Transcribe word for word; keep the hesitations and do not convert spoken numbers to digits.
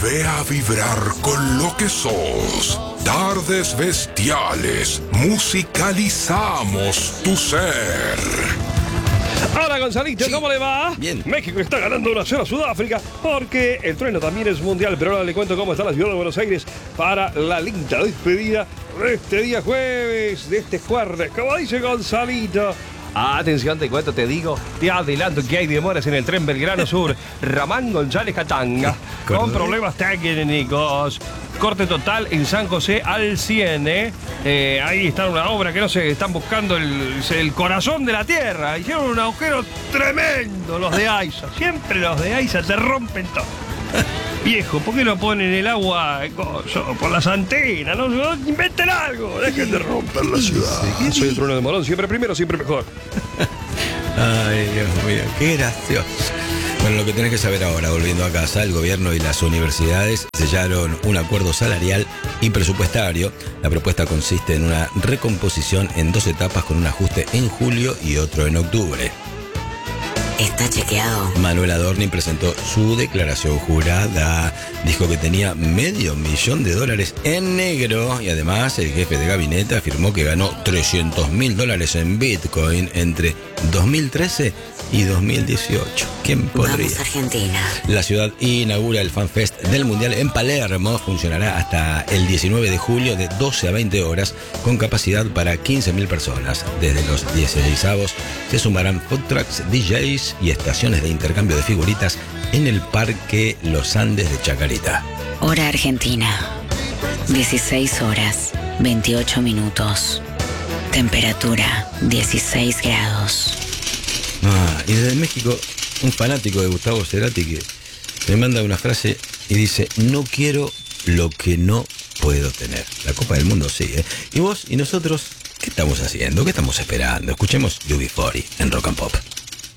Vuelve a vibrar con lo que sos. Tardes Bestiales. Musicalizamos tu ser. Hola Gonzalito, sí. ¿Cómo le va? Bien. México está ganando uno a cero a Sudáfrica porque el trueno también es mundial. Pero ahora le cuento cómo está la ciudad de Buenos Aires para la linda despedida de este día jueves, de este jueves. Como dice Gonzalito. Atención, te cuento, te digo, te adelanto que hay demoras en el tren Belgrano Sur, Ramán González Catanga, con problemas técnicos. Corte total en San José al cien, ¿eh? Eh, ahí está una obra que no sé, están buscando el, el corazón de la tierra. Hicieron un agujero tremendo los de AISA. Siempre los de AISA te rompen todo. Viejo, ¿por qué no ponen el agua por las antenas? No, no inventen algo, dejen de romper la ciudad. Sí, soy el trueno de Morón, siempre primero, siempre mejor. Ay, Dios mío, qué gracioso. Bueno, lo que tenés que saber ahora, volviendo a casa, el gobierno y las universidades sellaron un acuerdo salarial y presupuestario. La propuesta consiste en una recomposición en dos etapas con un ajuste en julio y otro en octubre. Está chequeado. Manuel Adorni presentó su declaración jurada. Dijo que tenía medio millón de dólares en negro y además el jefe de gabinete afirmó que ganó trescientos mil dólares en Bitcoin entre dos mil trece y dos mil dieciocho. ¿Quién podría? Vamos, Argentina. La ciudad inaugura el FanFest del Mundial en Palermo. Funcionará hasta el diecinueve de julio de doce a veinte horas con capacidad para quince mil personas. Desde los dieciseisavos se sumarán food trucks, D Js y estaciones de intercambio de figuritas en el Parque Los Andes de Chacarita. Hora Argentina. dieciséis horas, veintiocho minutos. Temperatura, dieciséis grados. Ah, y desde México, un fanático de Gustavo Cerati que me manda una frase y dice: no quiero lo que no puedo tener. La Copa del Mundo sigue. ¿Y vos y nosotros qué estamos haciendo? ¿Qué estamos esperando? Escuchemos U B cuarenta en Rock and Pop.